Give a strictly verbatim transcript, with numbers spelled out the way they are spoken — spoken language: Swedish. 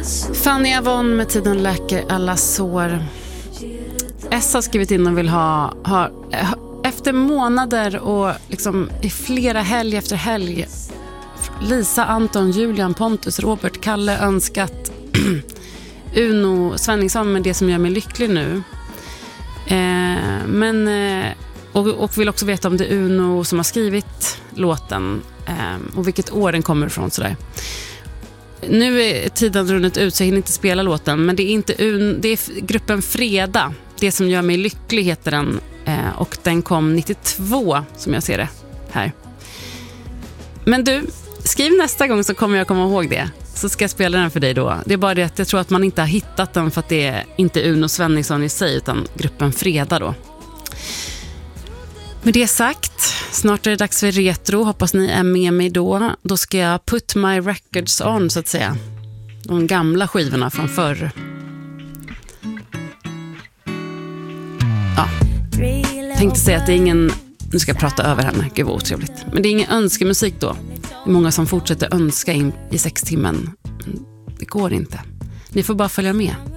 Fanny Avon med Tiden läker alla sår. S har skrivit in och vill ha, ha efter månader och liksom i flera helg efter helg, Lisa, Anton, Julian, Pontus, Robert, Kalle önskat Uno Svenningsson med Det som gör mig lycklig nu. Eh, men eh, och, och vill också veta om det är Uno som har skrivit låten eh, och vilket år den kommer ifrån sådär. Nu är tiden runnit ut så jag hinner inte spela låten, men det är inte Un, det är gruppen Freda. Det som gör mig lycklig heter den eh, och den kom nittiotvå som jag ser det här. Men du, skriv nästa gång så kommer jag komma ihåg det. Så ska jag spela den för dig då. Det är bara det att jag tror att man inte har hittat den för att det är inte Uno Svenningsson i sig utan gruppen Freda då. Med det sagt, snart är det dags för retro. Hoppas ni är med mig då. Då ska jag put my records on så att säga. De gamla skivorna från förr. Ja. Tänkte säga att det är ingen... Nu ska jag prata över henne. Gud vad otrevligt. Men det är ingen önskemusik då. Det är många som fortsätter önska in i sex timmen. Men det går inte. Ni får bara följa med.